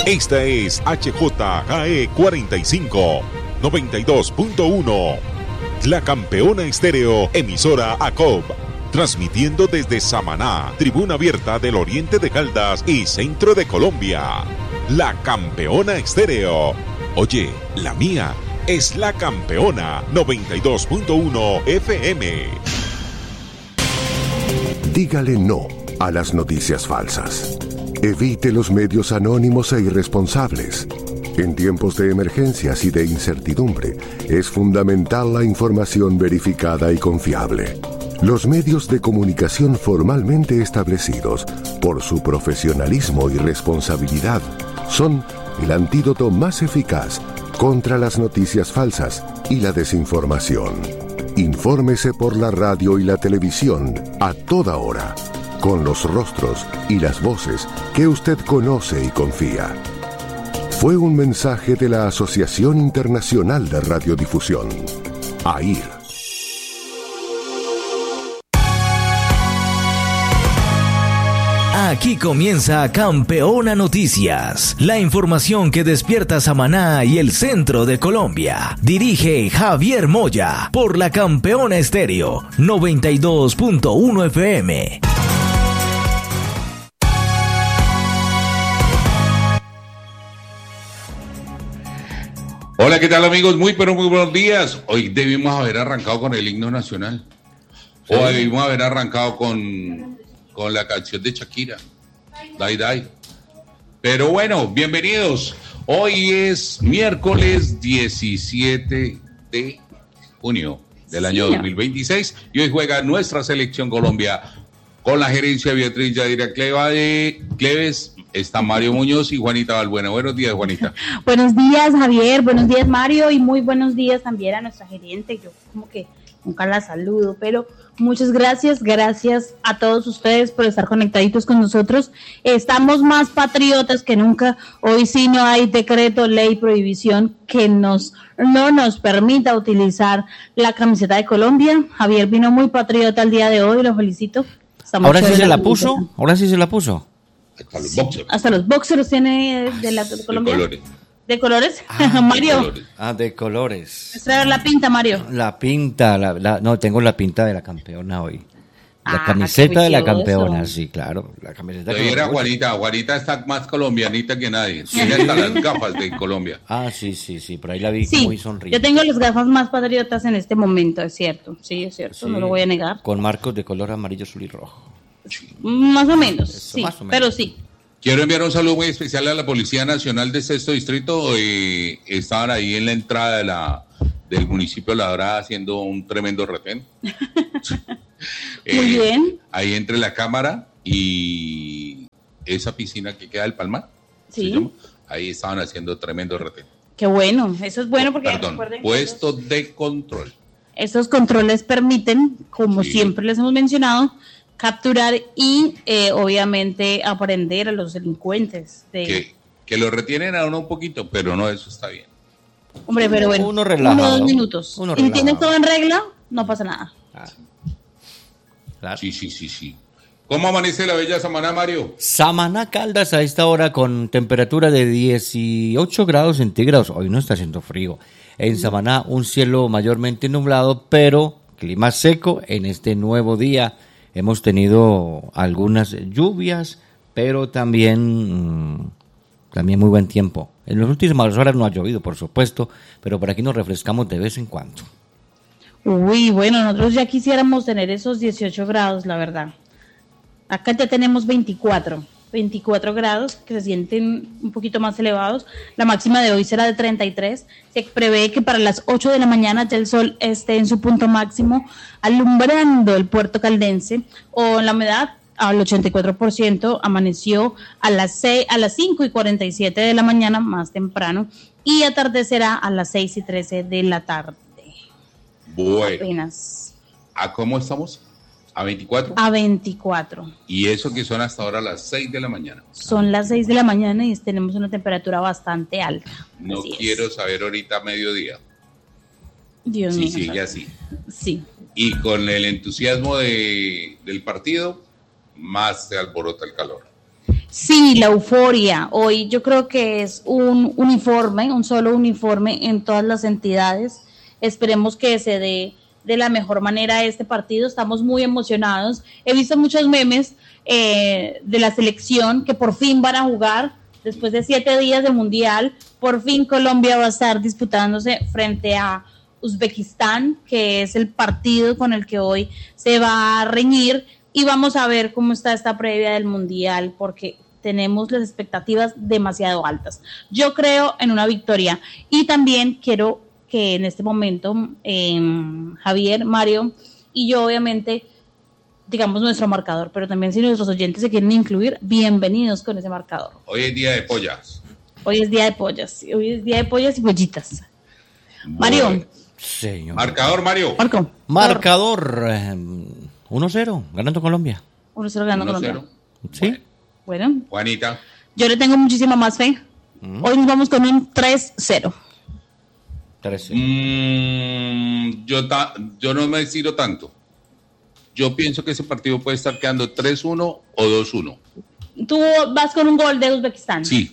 Esta es HJGE 45, 92.1. La Campeona Estéreo, emisora ACOB. Transmitiendo desde Samaná, tribuna abierta del oriente de Caldas y centro de Colombia. La Campeona Estéreo. Oye, la mía es La Campeona 92.1 FM. Dígale no a las noticias falsas. Evite los medios anónimos e irresponsables. En tiempos de emergencias y de incertidumbre, es fundamental la información verificada y confiable. Los medios de comunicación formalmente establecidos, por su profesionalismo y responsabilidad, son el antídoto más eficaz contra las noticias falsas y la desinformación. Infórmese por la radio y la televisión a toda hora, con los rostros y las voces que usted conoce y confía. Fue un mensaje de la Asociación Internacional de Radiodifusión, AIR. Aquí comienza Campeona Noticias, la información que despierta Samaná y el centro de Colombia. Dirige Javier Moya por la Campeona Estéreo 92.1 FM. Hola, ¿qué tal amigos? Muy buenos días. Hoy debimos haber arrancado con el himno nacional. Sí. O debimos haber arrancado con la canción de Shakira, Dai Dai. Pero bueno, bienvenidos. Hoy es miércoles 17 de junio del año 2026 y hoy juega nuestra selección Colombia con la gerencia de Beatriz Yadira Cleves. Está Mario Muñoz y Juanita Balbuena. Buenos días, Juanita. Buenos días, Javier. Buenos días, Mario. Y muy buenos días también a nuestra gerente. Yo como que nunca la saludo, pero muchas gracias a todos ustedes por estar conectaditos con nosotros. Estamos más patriotas que nunca. Hoy sí no hay decreto, ley, prohibición que no nos permita utilizar la camiseta de Colombia. Javier vino muy patriota el día de hoy, lo felicito. ¿Ahora sí se la puso? ¿Ahora sí se la puso? Hasta los boxers. Hasta los boxers tiene de Colombia. De colores. ¿De colores? Mario. De colores. De colores. Muestra la pinta, Mario. La pinta, no, tengo la pinta de la campeona hoy. La camiseta de la campeona, sí, claro. La camiseta era Juanita está más colombianita que nadie. Tiene hasta las gafas de Colombia. Sí, por ahí la vi muy sonriente. Yo tengo las gafas más patriotas en este momento, es cierto. Sí, es cierto, sí, no lo voy a negar. Con marcos de color amarillo, azul y rojo. Más o menos, eso, sí, más o menos. pero sí. Quiero enviar un saludo muy especial a la Policía Nacional de Sexto Distrito. Estaban ahí en la entrada del municipio de La Dorada haciendo un tremendo retén. Muy bien. Ahí entre la cámara y esa piscina que queda del Palmar. Sí. Ahí estaban haciendo tremendo retén. Qué bueno, eso es bueno porque recuerden puesto de control. Estos controles permiten, como siempre les hemos mencionado, capturar y obviamente aprender a los delincuentes. Que lo retienen a uno un poquito, pero no, eso está bien. Hombre, pero bueno, uno relajado. 2 minutos. Si tienes todo en regla, no pasa nada. Claro. Sí. ¿Cómo amanece la bella Samaná, Mario? Samaná, Caldas, a esta hora con temperatura de 18 grados centígrados. Hoy no está haciendo frío. En Samaná, un cielo mayormente nublado, pero clima seco en este nuevo día. Hemos tenido algunas lluvias, pero también muy buen tiempo. En las últimas horas no ha llovido, por supuesto, pero por aquí nos refrescamos de vez en cuando. Uy, bueno, nosotros ya quisiéramos tener esos 18 grados, la verdad. Acá ya tenemos 24 grados, que se sienten un poquito más elevados. La máxima de hoy será de 33. Se prevé que para las 8 de la mañana ya el sol esté en su punto máximo, alumbrando el puerto caldense, o la humedad al 84%, amaneció a las 5:47 de la mañana, más temprano, y atardecerá a las 6:13 de la tarde. Bueno. Apenas. ¿A cómo estamos? ¿A 24? A 24. Y eso que son hasta ahora las 6 de la mañana. Son las 6 de la mañana y tenemos una temperatura bastante alta. No quiero saber ahorita a mediodía. Dios mío. Si sigue así. Sí. Y con el entusiasmo del partido, más se alborota el calor. Sí, la euforia. Hoy yo creo que es un uniforme, un solo uniforme en todas las entidades. Esperemos que se dé de la mejor manera este partido. Estamos muy emocionados. He visto muchos memes de la selección que por fin van a jugar después de 7 días de mundial. Por fin Colombia va a estar disputándose frente a Uzbekistán, que es el partido con el que hoy se va a reñir, y vamos a ver cómo está esta previa del mundial, porque tenemos las expectativas demasiado altas. Yo creo en una victoria, y también quiero que en este momento Javier, Mario y yo, obviamente, digamos nuestro marcador, pero también si nuestros oyentes se quieren incluir, bienvenidos con ese marcador. Hoy es día de pollas. Hoy es día de pollas y pollitas. Mario. Señor. Marcador, Mario. Marcador 1-0, ganando Colombia. 1-0 ganando 1-0. Colombia. Sí. Bueno, Juanita. yo le tengo muchísima más fe. Hoy nos vamos con un 3-0. 13. Yo no me estiro tanto. Yo pienso que ese partido puede estar quedando 3-1 o 2-1. ¿Tú vas con un gol de Uzbekistán? Sí.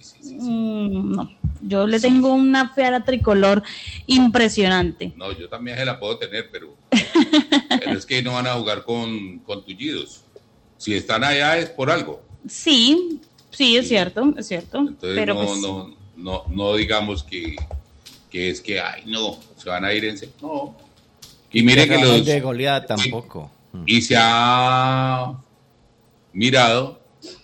No, yo le tengo una fe a la tricolor impresionante. No, yo también se la puedo tener, pero es que no van a jugar con tullidos. Si están allá es por algo. Sí, es cierto. Entonces Pero no digamos que es que, ay, no, se van a ir en... No. Y mire que los... de goleada tampoco. Y se ha mirado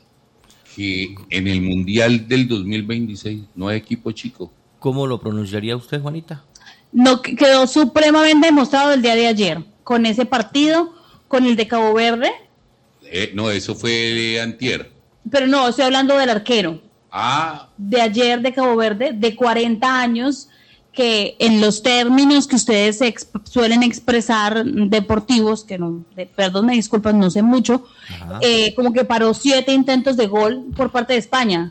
que en el Mundial del 2026 no hay equipo chico. ¿Cómo lo pronunciaría usted, Juanita? No, quedó supremamente demostrado el día de ayer, con ese partido, con el de Cabo Verde. No, eso fue antier. Pero no, estoy hablando del arquero. De ayer de Cabo Verde, de 40 años, que en los términos que ustedes suelen expresar deportivos, que no, perdón, me disculpan, no sé mucho, como que paró 7 intentos de gol por parte de España.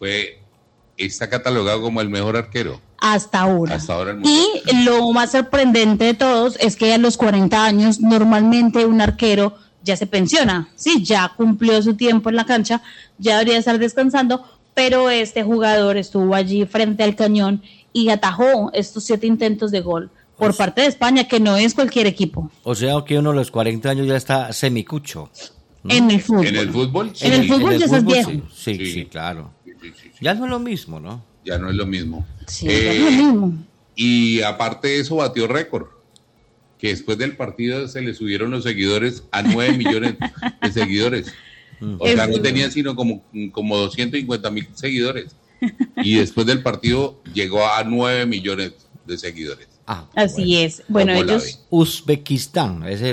Está catalogado como el mejor arquero. Hasta ahora. El y lo más sorprendente de todos es que a los 40 años normalmente un arquero ya se pensiona, sí, ya cumplió su tiempo en la cancha, ya debería estar descansando, pero este jugador estuvo allí frente al cañón y atajó estos 7 intentos de gol por parte de España, que no es cualquier equipo. O sea que uno a los 40 años ya está semicucho, ¿no? En el fútbol. ¿En el fútbol? Sí. En el fútbol ya estás viejo. Sí, claro. Sí. Ya no es lo mismo, ¿no? Ya no es lo mismo. Sí, ya no es lo mismo. Y aparte de eso batió récord, que después del partido se le subieron los seguidores a 9 millones de seguidores. O sea, no tenía sino como 250,000 seguidores. Y después del partido llegó a 9 millones de seguidores. Así es. Bueno, ellos... Uzbekistán es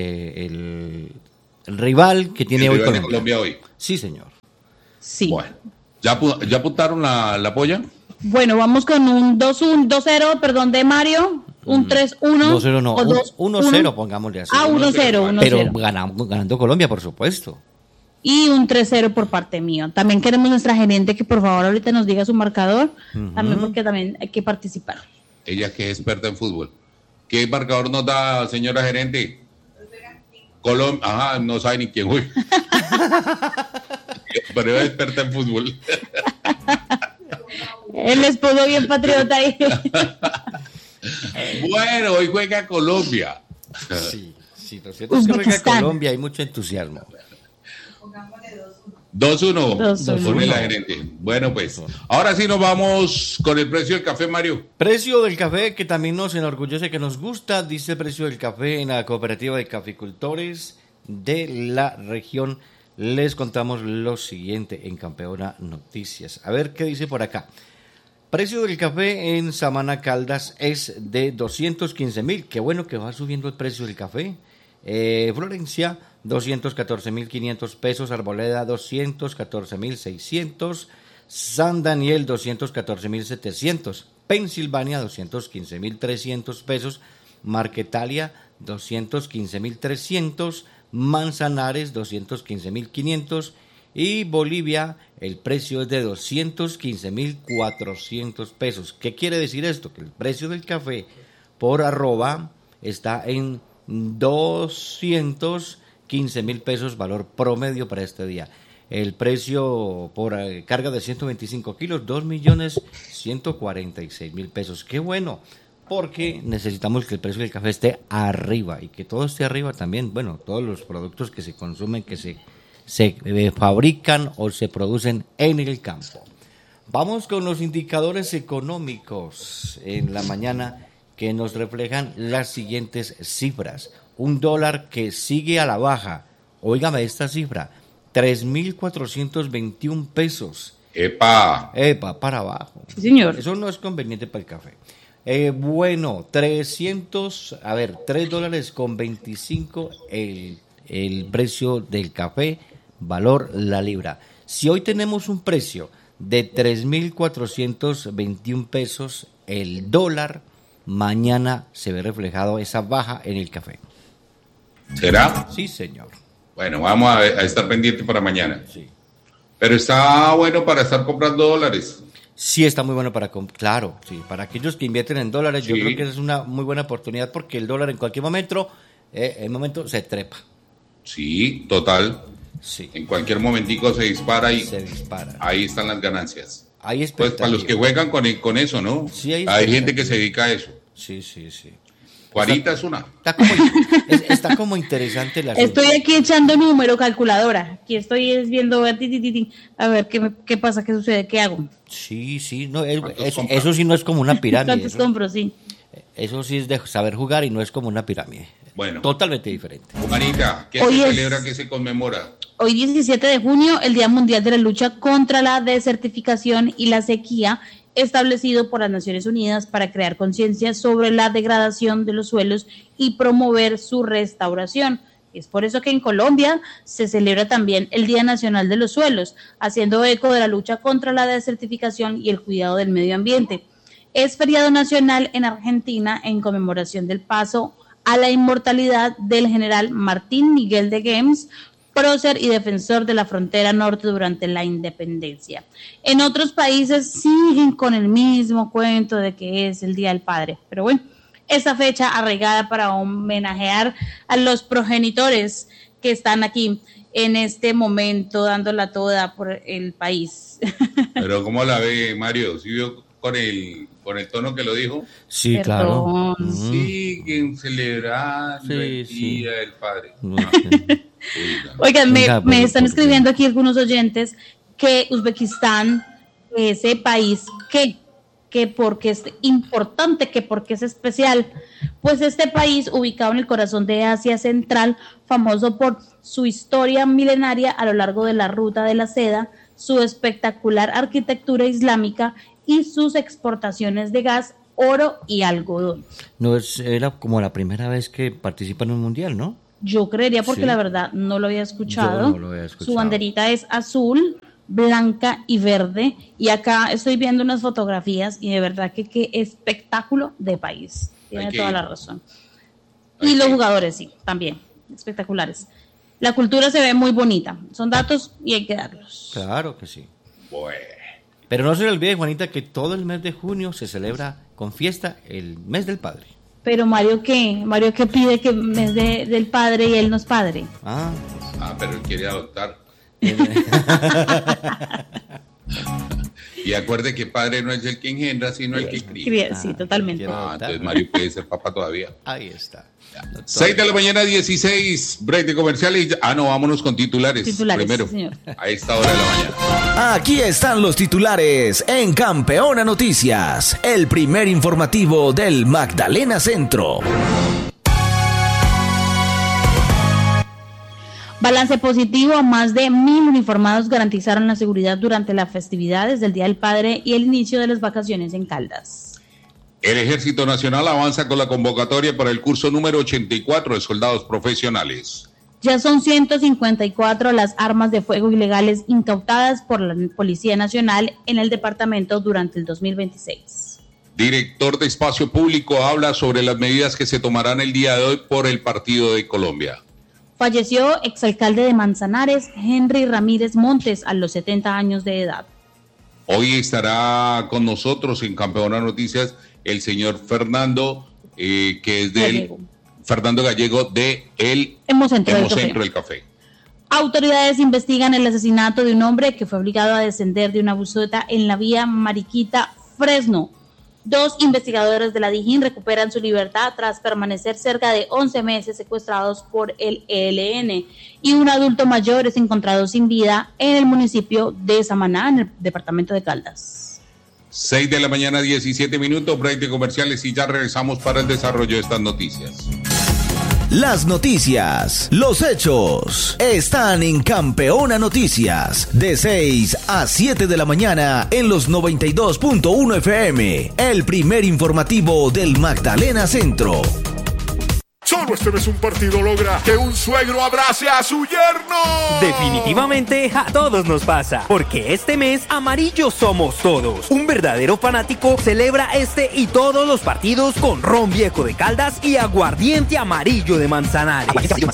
el rival que tiene el hoy rival de Colombia hoy. Sí, señor. Sí. Bueno, ¿ya apuntaron la polla? Bueno, vamos con un 2-0, perdón, de Mario. Un 3-1. 2-0 no, o 1-0, pongámosle así. 1-0. Pero ganando Colombia, por supuesto. Y un 3-0 por parte mío. También queremos nuestra gerente que por favor ahorita nos diga su marcador, también porque también hay que participar. Ella que es experta en fútbol. ¿Qué marcador nos da, señora gerente? Colombia, no sabe ni quién fue. Pero es experta en fútbol. El esposo bien patriota ahí. Bueno, hoy juega Colombia. Sí, lo cierto es que juega Colombia, hay mucho entusiasmo. 2-1. Pone la gerente. Bueno, pues, ahora sí nos vamos con el precio del café, Mario. Precio del café que también nos enorgullece, que nos gusta, dice el precio del café en la cooperativa de caficultores de la región. Les contamos lo siguiente en Campeona Noticias. A ver qué dice por acá. Precio del café en Samaná Caldas es de 215,000. Qué bueno que va subiendo el precio del café. Florencia, 214,500 pesos. Arboleda, 214,600. San Daniel, 214,700. Pensilvania, 215,300 pesos. Marquetalia, 215,300. Manzanares, 215,500. Y Bolivia, el precio es de 215,400 pesos. ¿Qué quiere decir esto? Que el precio del café por arroba está en 215,000 pesos, valor promedio para este día. El precio por carga de 125 kilos, 2.146.000 pesos. Qué bueno, porque necesitamos que el precio del café esté arriba y que todo esté arriba también. Bueno, todos los productos que se consumen, que se fabrican o se producen en el campo. Vamos con los indicadores económicos en la mañana que nos reflejan las siguientes cifras. Un dólar que sigue a la baja. Óigame esta cifra, 3.421 pesos. ¡Epa! Para abajo. Sí, señor. Eso no es conveniente para el café. Bueno, $3.25 el precio del café, valor la libra. Si hoy tenemos un precio de 3.421 pesos el dólar, mañana se ve reflejado esa baja en el café. ¿Será? Sí, señor. Bueno, vamos a estar pendiente para mañana. Sí. Pero está bueno para estar comprando dólares. Sí, está muy bueno claro, sí, para aquellos que invierten en dólares, yo Sí. creo que es una muy buena oportunidad porque el dólar en cualquier momento se trepa. Sí, total. Sí. En cualquier momentico se dispara y Se dispara. ahí están las ganancias. Hay Pues expectativa. para los que juegan con eso, ¿no? Sí, hay hay gente expectativa. que se dedica a eso. Sí. Juanita es una. Está como interesante la Estoy aquí echando número, calculadora. Aquí estoy viendo, a ver qué pasa, qué sucede, qué hago. Sí, no, ¿Cuántos compra? eso sí no es como una pirámide. ¿Cuántos compro? Sí. Eso sí es de saber jugar y no es como una pirámide. Bueno. Totalmente diferente. Juanita, ¿qué Hoy se es- celebra, qué se conmemora? Hoy 17 de junio, el Día Mundial de la Lucha contra la Desertificación y la Sequía, establecido por las Naciones Unidas para crear conciencia sobre la degradación de los suelos y promover su restauración. Es por eso que en Colombia se celebra también el Día Nacional de los Suelos, haciendo eco de la lucha contra la desertificación y el cuidado del medio ambiente. Es feriado nacional en Argentina en conmemoración del paso a la inmortalidad del general Martín Miguel de Güemes, prócer y defensor de la frontera norte durante la independencia. En otros países siguen con el mismo cuento de que es el Día del Padre, pero bueno, esta fecha arraigada para homenajear a los progenitores que están aquí en este momento dándola toda por el país. Pero ¿cómo la ve, Mario? ¿Sí vio con el tono que lo dijo? Sí, Perdón. claro. Siguen celebrando Sí, el sí. Día del Padre. Oiga. Oigan, Venga, me están por escribiendo aquí algunos oyentes que Uzbekistán, ese país, que porque es importante, que porque es especial, pues este país ubicado en el corazón de Asia Central, famoso por su historia milenaria a lo largo de la ruta de la seda, su espectacular arquitectura islámica y sus exportaciones de gas, oro y algodón. No era como la primera vez que participa en un mundial, ¿no? Yo creería, porque Sí. la verdad no lo había escuchado. Yo no lo había escuchado. Su banderita es azul, blanca y verde. Y acá estoy viendo unas fotografías y de verdad que qué espectáculo de país. Tiene Hay que toda ir. la razón. Hay Y los que ir. jugadores, sí, también. Espectaculares. La cultura se ve muy bonita. Son datos y hay que darlos. Claro que sí. Bueno. Pero no se le olvide, Juanita, que todo el mes de junio se celebra con fiesta el mes del padre. Pero Mario, ¿qué? Mario, ¿qué pide que mes del padre y él no es padre? Ah, Pero él quiere adoptar. Y acuerde que padre no es el que engendra, sino el que cría. Sí, totalmente. quiero- Entonces Mario puede ser papá todavía. ahí está. 6 de la mañana, 16, break de comerciales. No, vámonos con titulares. Titulares, Primero, sí, señor. a esta hora de la mañana. Aquí están los titulares en Campeona Noticias, el primer informativo del Magdalena Centro. Balance positivo, más de 1.000 uniformados garantizaron la seguridad durante las festividades del Día del Padre y el inicio de las vacaciones en Caldas. El Ejército Nacional avanza con la convocatoria para el curso número 84 de soldados profesionales. Ya son 154 las armas de fuego ilegales incautadas por la Policía Nacional en el departamento durante el 2026. Director de Espacio Público habla sobre las medidas que se tomarán el día de hoy por el Partido de Colombia. Falleció exalcalde de Manzanares, Henry Ramírez Montes, a los 70 años de edad. Hoy estará con nosotros en Campeona Noticias el señor Fernando, que es del Gallego. Fernando Gallego de el Hemocentro del Hemocentro Café. del Café. Autoridades investigan el asesinato de un hombre que fue obligado a descender de una buseta en la vía Mariquita-Fresno. 2 investigadores de la Dijín recuperan su libertad tras permanecer cerca de 11 meses secuestrados por el ELN. Y un adulto mayor es encontrado sin vida en el municipio de Samaná, en el departamento de Caldas. 6 de la mañana, 17 minutos, break de comerciales y ya regresamos para el desarrollo de estas noticias. Las noticias, los hechos, están en Campeona Noticias, de 6 a 7 de la mañana en los 92.1 FM, el primer informativo del Magdalena Centro. Solo este mes un partido logra que un suegro abrace a su yerno. Definitivamente a todos nos pasa, porque este mes amarillos somos todos. Un verdadero fanático celebra este y todos los partidos con ron viejo de Caldas y aguardiente amarillo de Manzanares.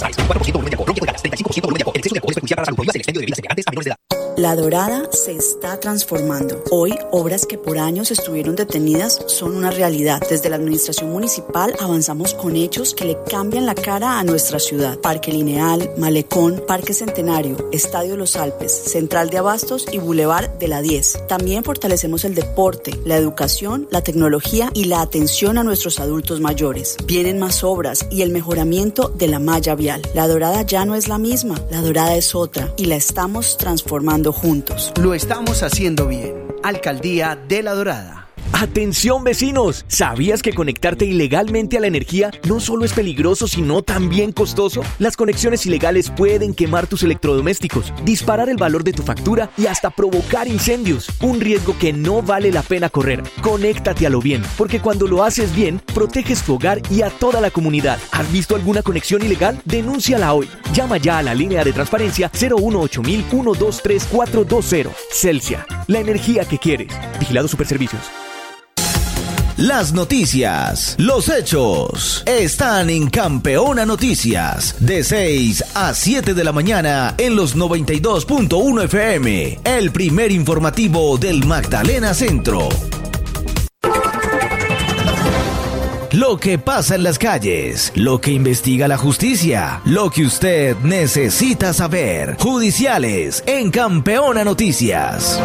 La Dorada se está transformando. Hoy, obras que por años estuvieron detenidas son una realidad. Desde la administración municipal avanzamos con hechos que le cambian la cara a nuestra ciudad. Parque Lineal, Malecón, Parque Centenario, Estadio Los Alpes, Central de Abastos y Boulevard de la 10. También fortalecemos el deporte, la educación, la tecnología y la atención a nuestros adultos mayores. Vienen más obras y el mejoramiento de la malla vial. La Dorada ya no es la misma, la Dorada es otra y la estamos transformando juntos. Lo estamos haciendo bien. Alcaldía de La Dorada. Atención vecinos, ¿sabías que conectarte ilegalmente a la energía no solo es peligroso sino también costoso? Las conexiones ilegales pueden quemar tus electrodomésticos, disparar el valor de tu factura y hasta provocar incendios, un riesgo que no vale la pena correr. Conéctate a lo bien, porque cuando lo haces bien, proteges tu hogar y a toda la comunidad. ¿Has visto alguna conexión ilegal? Denúnciala hoy. Llama ya a la línea de transparencia 018 123 420. Celsia, la energía que quieres. Vigilado Superservicios. Las noticias, los hechos, están en Campeona Noticias, de 6 a 7 de la mañana en los 92.1 FM, el primer informativo del Magdalena Centro. Lo que pasa en las calles, lo que investiga la justicia, lo que usted necesita saber. Judiciales en Campeona Noticias.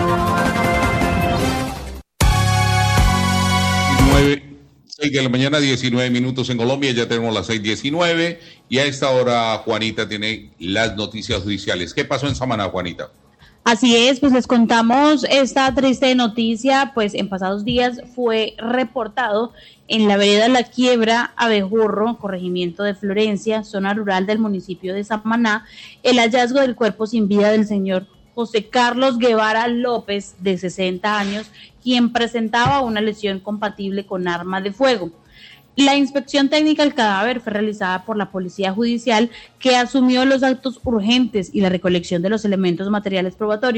6 de la mañana, 19 minutos en Colombia, ya tenemos las 6:19 y a esta hora Juanita tiene las noticias judiciales. ¿Qué pasó en Samaná, Juanita? Así es, pues les contamos esta triste noticia, pues en pasados días fue reportado en la vereda La Quiebra, Abejorro, corregimiento de Florencia, zona rural del municipio de Samaná, el hallazgo del cuerpo sin vida del señor José Carlos Guevara López, de 60 años, quien presentaba una lesión compatible con arma de fuego. La inspección técnica del cadáver fue realizada por la Policía Judicial, que asumió los actos urgentes y la recolección de los elementos materiales probatorios